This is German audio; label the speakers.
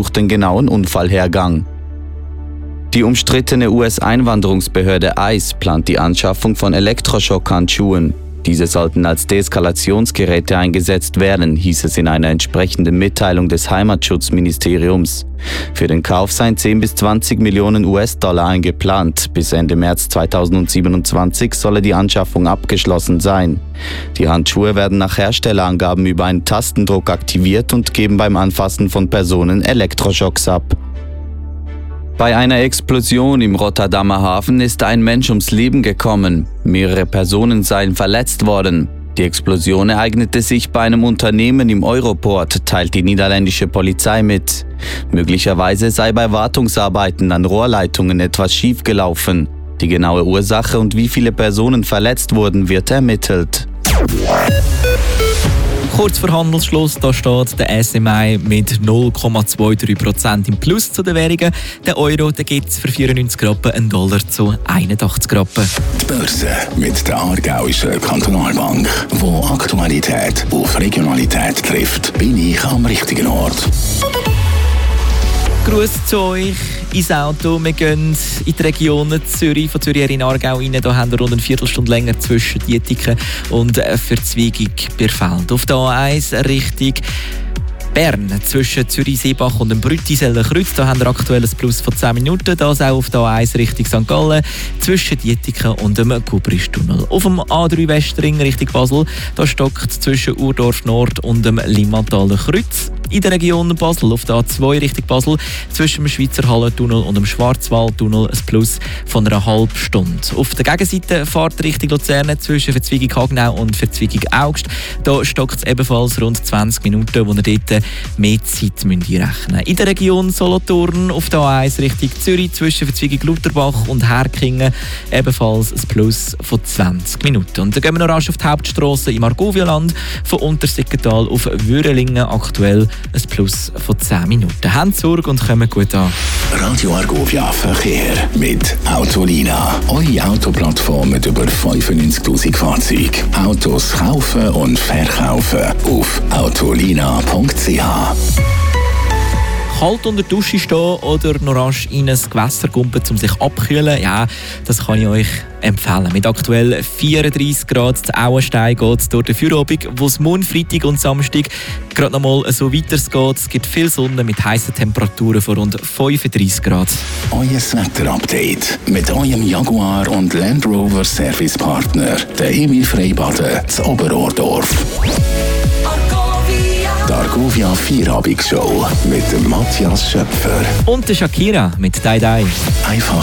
Speaker 1: durch den genauen Unfallhergang. Die umstrittene US-Einwanderungsbehörde ICE plant die Anschaffung von Elektroschockhandschuhen. Diese sollten als Deeskalationsgeräte eingesetzt werden, hieß es in einer entsprechenden Mitteilung des Heimatschutzministeriums. Für den Kauf seien 10 bis 20 Millionen US-Dollar eingeplant. Bis Ende März 2027 solle die Anschaffung abgeschlossen sein. Die Handschuhe werden nach Herstellerangaben über einen Tastendruck aktiviert und geben beim Anfassen von Personen Elektroschocks ab. Bei einer Explosion im Rotterdamer Hafen ist ein Mensch ums Leben gekommen. Mehrere Personen seien verletzt worden. Die Explosion ereignete sich bei einem Unternehmen im Europort, teilt die niederländische Polizei mit. Möglicherweise sei bei Wartungsarbeiten an Rohrleitungen etwas schiefgelaufen. Die genaue Ursache und wie viele Personen verletzt wurden, wird ermittelt.
Speaker 2: Kurz vor Handelsschluss, da steht der SMI mit 0,23% im Plus zu den Währungen. Der Euro gibt es für 94 Rappen, ein Dollar zu 81 Rappen.
Speaker 3: Die Börse mit der Aargauischen Kantonalbank, wo Aktualität auf Regionalität trifft, bin ich am richtigen Ort.
Speaker 2: Gruß zu euch ins Auto. Wir gehen in die Region Zürich, von Zürich her in Aargau rein. Da haben wir rund eine Viertelstunde länger zwischen Dietiken und Verzweigung-Birfeld. Auf der A1 Richtung Bern, zwischen Zürich-Seebach und dem Brüttiseller-Kreuz. Da haben wir aktuell ein Plus von 10 Minuten. Das auch auf der A1 Richtung St. Gallen, zwischen Dietiken und dem Kubristunnel. Auf dem A3 Westring Richtung Basel, da stockt zwischen Urdorf Nord und dem Limmataler Kreuz. In der Region Basel, auf der A2 Richtung Basel, zwischen dem Schweizer Hallentunnel und dem Schwarzwaldtunnel ein Plus von einer halben Stunde. Auf der Gegenseite Fahrt Richtung Luzern zwischen Verzweigung Hagenau und Verzweigung Augst. Da stockt es ebenfalls rund 20 Minuten, wo ihr dort mehr Zeit einrechnen müsst. In der Region Solothurn auf der A1 Richtung Zürich zwischen Verzweigung Lutherbach und Herkingen ebenfalls ein Plus von 20 Minuten. Und dann gehen wir noch rasch auf die Hauptstrasse im Argovia-Land von Untersiggenthal auf Würelingen aktuell ein Plus von 10 Minuten. Habt Sorge und kommen gut an.
Speaker 3: Radio Argovia Verkehr mit Autolina. Eure Autoplattform mit über 95'000 Fahrzeugen. Autos kaufen und verkaufen auf autolina.ch.
Speaker 2: Kalt unter der Dusche stehen oder noch rasch in ein Gewässer kumpen, um sich abkühlen, ja, das kann ich euch empfehlen. Mit aktuell 34 Grad zu Auenstein geht es durch den Feierabend, wo es morgen, Freitag und Samstag gerade noch mal so weitergeht. Es gibt viel Sonne mit heißen Temperaturen von rund 35 Grad.
Speaker 3: Euer Wetterupdate mit eurem Jaguar und Land Rover Servicepartner, der Emil Freibaden zu Oberordorf. Die Argovia Feierabend-Show mit dem Matthias Schöpfer.
Speaker 2: Und der Shakira mit «Dai Dai».
Speaker 3: Einfach